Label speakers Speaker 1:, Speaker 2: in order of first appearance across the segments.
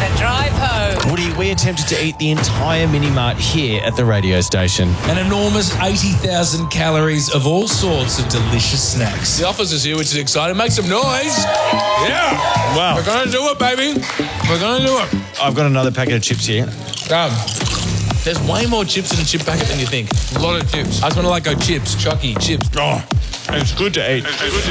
Speaker 1: the drive home.
Speaker 2: Woody, we attempted to eat the entire mini-mart here at the radio station.
Speaker 3: An enormous 80,000 calories of all sorts of delicious snacks.
Speaker 4: The office is here, which is exciting. Make some noise. Yeah.
Speaker 2: Wow.
Speaker 4: We're going to do it, baby. We're going to do it.
Speaker 2: I've got another packet of chips here.
Speaker 4: There's way more chips in a chip packet than you think. A lot of chips. I just want to go chips, Chucky, chips.
Speaker 2: Oh, it's good to eat.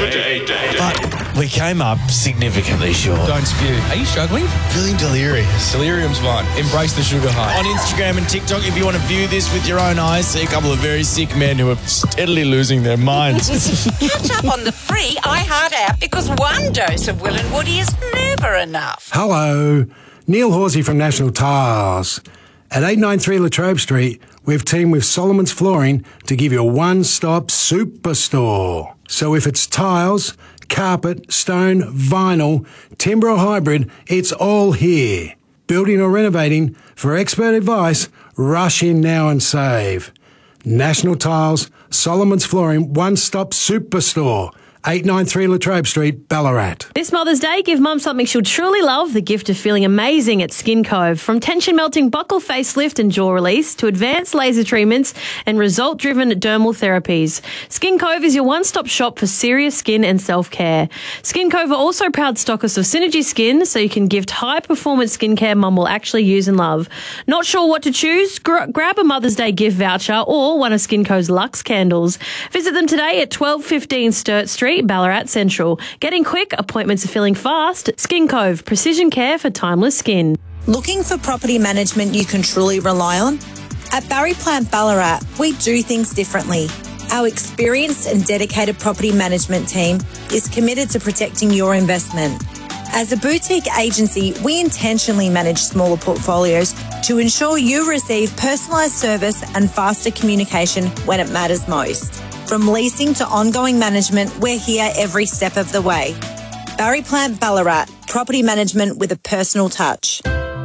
Speaker 2: But we came up significantly short.
Speaker 4: Don't spew. Are you struggling?
Speaker 2: Feeling delirious.
Speaker 4: Delirium's fine. Embrace the sugar high.
Speaker 2: On Instagram and TikTok, if you want to view this with your own eyes, see a couple of very sick men who are steadily losing their minds.
Speaker 1: Catch up on the free iHeart app because one dose of Will and Woody is never enough.
Speaker 5: Hello, Neil Horsey from National Tiles. At 893 Latrobe Street, we've teamed with Solomon's Flooring to give you a one-stop superstore. So if it's tiles, carpet, stone, vinyl, timber or hybrid, it's all here. Building or renovating, for expert advice, rush in now and save. National Tiles, Solomon's Flooring, one-stop superstore. 893 Latrobe Street, Ballarat.
Speaker 6: This Mother's Day, give Mum something she'll truly love, the gift of feeling amazing at Skin Cove. From tension-melting buccal facelift and jaw release to advanced laser treatments and result-driven dermal therapies, Skin Cove is your one-stop shop for serious skin and self-care. Skin Cove are also proud stockers of Synergy Skin, so you can gift high-performance skincare Mum will actually use and love. Not sure what to choose? Grab a Mother's Day gift voucher or one of Skin Cove's Luxe candles. Visit them today at 1215 Sturt Street, Ballarat Central. Getting quick, appointments are filling fast. Skin Cove, precision care for timeless skin.
Speaker 7: Looking for property management you can truly rely on? At Barry Plant Ballarat, we do things differently. Our experienced and dedicated property management team is committed to protecting your investment. As a boutique agency, we intentionally manage smaller portfolios to ensure you receive personalised service and faster communication when it matters most. From leasing to ongoing management, we're here every step of the way. Barry Plant Ballarat, property management with a personal touch.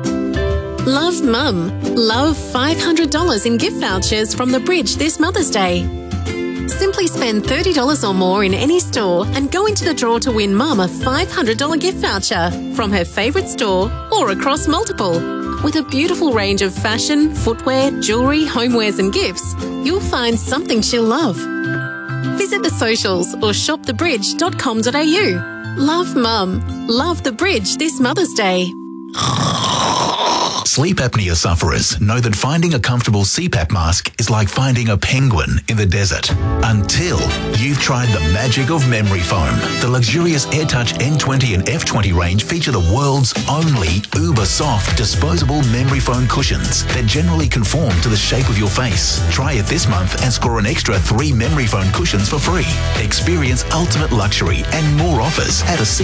Speaker 8: Love Mum. Love $500 in gift vouchers from The Bridge this Mother's Day. Simply spend $30 or more in any store and go into the draw to win Mum a $500 gift voucher from her favourite store or across multiple. With a beautiful range of fashion, footwear, jewellery, homewares and gifts, you'll find something she'll love. Visit the socials or shopthebridge.com.au. Love Mum. Love The Bridge this Mother's Day.
Speaker 9: Sleep apnea sufferers know that finding a comfortable CPAP mask is like finding a penguin in the desert. Until you've tried the magic of memory foam. The luxurious AirTouch N20 and F20 range feature the world's only uber-soft disposable memory foam cushions that generally conform to the shape of your face. Try it this month and score an extra 3 memory foam cushions for free. Experience ultimate luxury and more offers at a